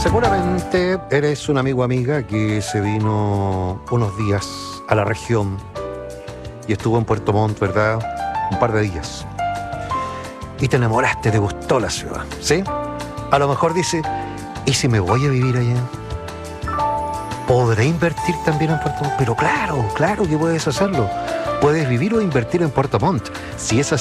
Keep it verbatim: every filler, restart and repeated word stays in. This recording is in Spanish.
Seguramente eres un amigo o amiga que se vino unos días a la región y estuvo en Puerto Montt, ¿verdad? Un par de días. Y te enamoraste, te gustó la ciudad, ¿sí? A lo mejor dice, ¿y si me voy a vivir allá? ¿Podré invertir también en Puerto Montt? Pero claro, claro que puedes hacerlo. Puedes vivir o invertir en Puerto Montt. Si es así,